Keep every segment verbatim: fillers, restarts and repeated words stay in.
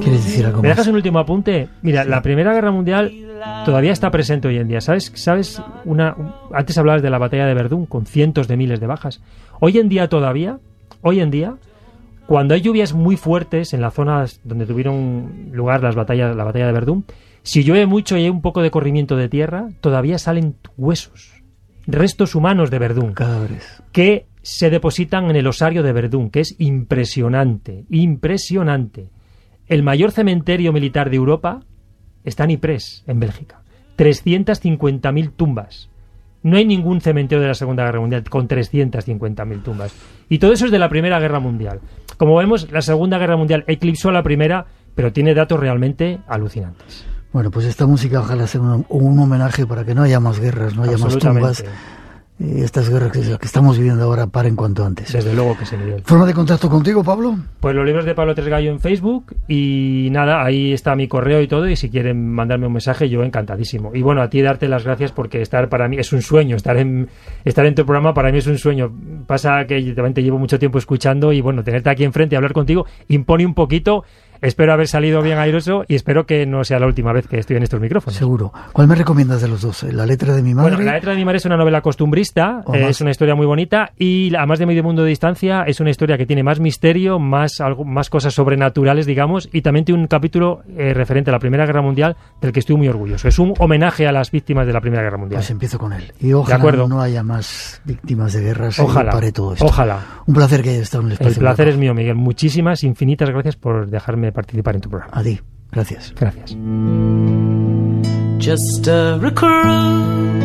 ¿Quieres decir algo ¿Me más? dejas un último apunte? Mira, Sí. la Primera Guerra Mundial todavía está presente hoy en día. ¿Sabes? ¿Sabes? Una, un- antes hablabas de la batalla de Verdún, con cientos de miles de bajas. Hoy en día todavía, hoy en día, cuando hay lluvias muy fuertes en las zonas donde tuvieron lugar las batallas, la batalla de Verdún, si llueve mucho y hay un poco de corrimiento de tierra, todavía salen huesos, restos humanos de Verdún, Cadáveres. que se depositan en el osario de Verdún, que es impresionante, impresionante. El mayor cementerio militar de Europa está en Ypres, en Bélgica. trescientas cincuenta mil tumbas. No hay ningún cementerio de la Segunda Guerra Mundial con trescientas cincuenta mil tumbas. Y todo eso es de la Primera Guerra Mundial. Como vemos, la Segunda Guerra Mundial eclipsó a la Primera, pero tiene datos realmente alucinantes. Bueno, pues esta música ojalá sea un, un homenaje para que no haya más guerras, no haya más tumbas. Y estas guerras que, que estamos viviendo ahora paren cuanto antes. Desde luego que sí, Miguel. ¿Forma de contacto contigo, Pablo? Pues los libros de Pablo Tresgallo en Facebook y nada, ahí está mi correo y todo y si quieren mandarme un mensaje yo encantadísimo. Y bueno, a ti darte las gracias porque estar para mí es un sueño, estar en estar en tu programa para mí es un sueño. Pasa que yo también te llevo mucho tiempo escuchando y bueno, tenerte aquí enfrente y hablar contigo impone un poquito. Espero haber salido bien airoso y espero que no sea la última vez que estoy en estos micrófonos. Seguro. ¿Cuál me recomiendas de los dos? ¿La letra de mi madre? Bueno, La letra de mi madre es una novela costumbrista, O eh, más. es una historia muy bonita y a más de medio mundo de distancia es una historia que tiene más misterio, más algo, más cosas sobrenaturales, digamos, y también tiene un capítulo eh, referente a la Primera Guerra Mundial del que estoy muy orgulloso. Es un homenaje a las víctimas de la Primera Guerra Mundial. Pues empiezo con él. Y ojalá acuerdo. no haya más víctimas de guerras Ojalá, y pare todo esto. ojalá. Un placer que hayas estado en el espacio. El placer Europa. es mío, Miguel. Muchísimas, infinitas gracias por dejarme participar en tu programa. A ti. Gracias. Gracias. Just a recruit.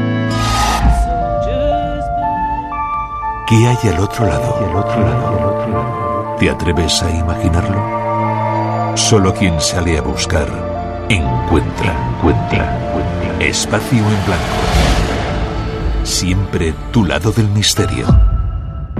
¿Qué hay al otro lado? ¿Te atreves a imaginarlo? Solo quien sale a buscar encuentra, encuentra, encuentra. Espacio en blanco. Siempre tu lado del misterio.